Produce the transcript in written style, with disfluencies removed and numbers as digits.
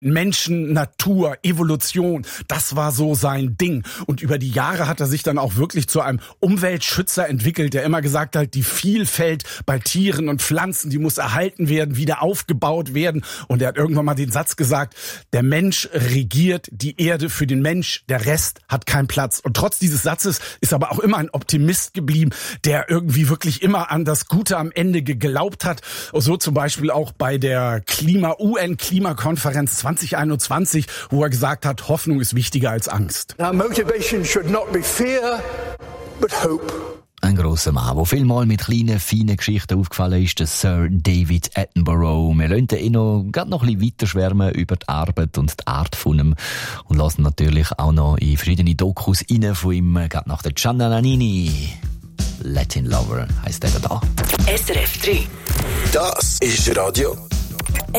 Menschen, Natur, Evolution, das war so sein Ding. Und über die Jahre hat er sich dann auch wirklich zu einem Umweltschützer entwickelt, der immer gesagt hat, die Vielfalt bei Tieren und Pflanzen, die muss erhalten werden, wieder aufgebaut werden. Und er hat irgendwann mal den Satz gesagt, der Mensch regiert die Erde für den Mensch, der Rest hat keinen Platz. Und trotz dieses Satzes ist aber auch immer ein Optimist geblieben, der irgendwie wirklich immer an das Gute am Ende geglaubt hat. So zum Beispiel auch bei der UN-Klimakonferenz 2021, wo er gesagt hat, Hoffnung ist wichtiger als Angst. Our motivation should not be fear, but hope. Ein grosser Mann, der vielmal mit kleinen, feinen Geschichten aufgefallen ist, der Sir David Attenborough. Wir lassen ihn noch ein bisschen weiter schwärmen über die Arbeit und die Art von ihm und lassen natürlich auch noch in verschiedene Dokus rein von ihm, gerade nach der Gianna Nannini. Latin Lover heisst er da. SRF 3. Das ist Radio